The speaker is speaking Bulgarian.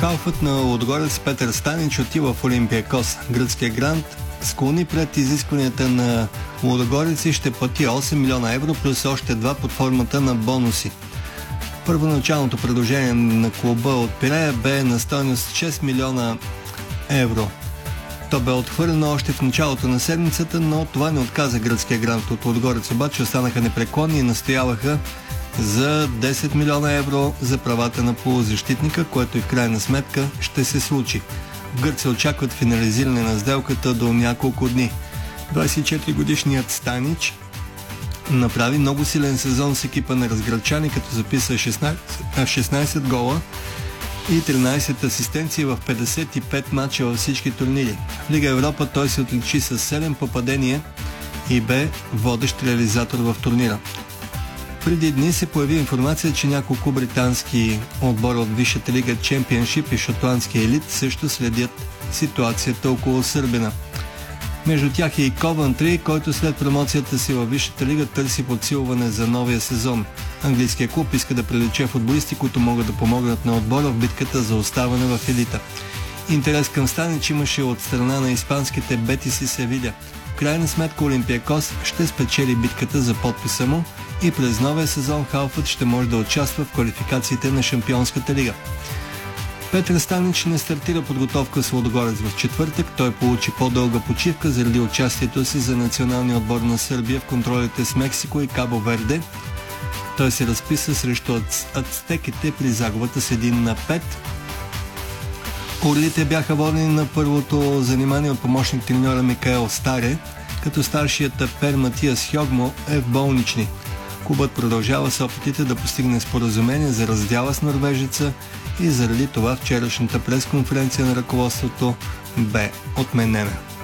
Халфът на Лудогорец Петър Станич отива в Олимпиакос. Гръцкият грант склони пред изискванията на Лудогорец и ще плати 8 милиона евро плюс още 2 под формата на бонуси. Първоначалното предложение на клуба от Пирея бе на стойност 6 милиона евро. То бе отхвърлено още в началото на седмицата, но това не отказа гръцкия грант. От Лудогорец обаче останаха непреклонни и настояваха за 10 милиона евро за правата на полузащитника, което и в крайна сметка ще се случи. В Гърция очакват финализиране на сделката до няколко дни. 24-годишният Станич направи много силен сезон с екипа на разградчани, като записа 16 гола и 13 асистенции в 55 мача във всички турнири. В Лига Европа той се отличи с 7 попадения и бе водещ реализатор в турнира. Преди дни се появи информация, че няколко британски отбора от Висшата лига Чемпионшип и шотландския елит също следят ситуацията около сърбина. Между тях е и Ковентри, който след промоцията си във Висшата лига търси подсилване за новия сезон. Английският клуб иска да привлече футболисти, които могат да помогнат на отбора в битката за оставане в елита. Интерес към Станич имаше от страна на испанските Бетис и Севиля. В крайна сметка Олимпиакос ще спечели битката за подписа му и през новия сезон халфът ще може да участва в квалификациите на Шампионската лига. Петър Станич не стартира подготовка с Лудогорец в четвъртък. Той получи по-дълга почивка заради участието си за националния отбор на Сърбия в контролите с Мексико и Кабо Верде. Той се разписа срещу ацтеките при загубата с 1-5. Орлите бяха водени на първото занимание от помощник треньора Микаел Старе, като старшият тапер Матиас Хьогмо е в болнични. Клубът продължава с опитите да постигне споразумение за раздяла с норвежеца и заради това вчерашната пресконференция на ръководството бе отменена.